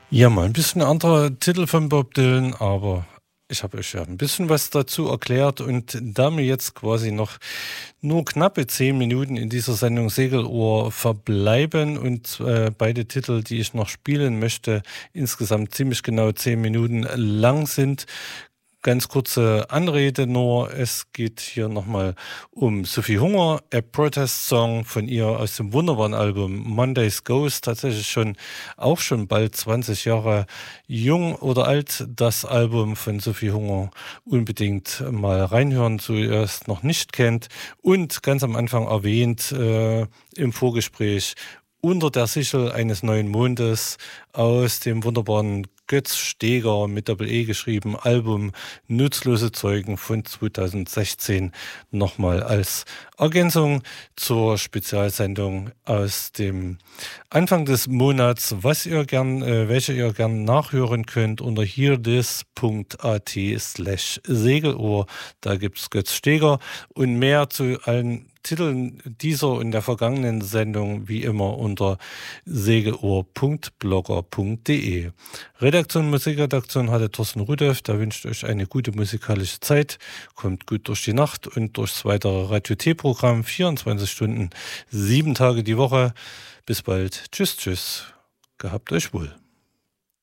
Ja, mal ein bisschen anderer Titel von Bob Dylan, aber ich habe euch ja ein bisschen was dazu erklärt und da mir jetzt quasi noch nur knappe 10 Minuten in dieser Sendung Segelohr verbleiben und beide Titel, die ich noch spielen möchte, insgesamt ziemlich genau 10 Minuten lang sind, ganz kurze Anrede nur. Es geht hier nochmal um Sophie Hunger, A Protest Song von ihr aus dem wunderbaren Album Monday's Ghost. Tatsächlich auch schon bald 20 Jahre jung oder alt, das Album von Sophie Hunger. Unbedingt mal reinhören, so ihr es noch nicht kennt. Und ganz am Anfang erwähnt im Vorgespräch Unter der Sichel eines neuen Mondes aus dem wunderbaren Götz Steger mit Doppel-E geschrieben, Album Nutzlose Zeugen von 2016 nochmal als Ergänzung zur Spezialsendung aus dem Anfang des Monats, welche ihr gern nachhören könnt unter hearthis.at/Segelohr. Da gibt's Götz Steger und mehr zu allen Titeln dieser und der vergangenen Sendung wie immer unter segelohr.blogger.de. Redaktion, Musikredaktion hatte Thorsten Rudolph. Da wünscht euch eine gute musikalische Zeit. Kommt gut durch die Nacht und durchs weitere Radio-T-Programm. 24 Stunden, 7 Tage die Woche. Bis bald. Tschüss, tschüss. Gehabt euch wohl.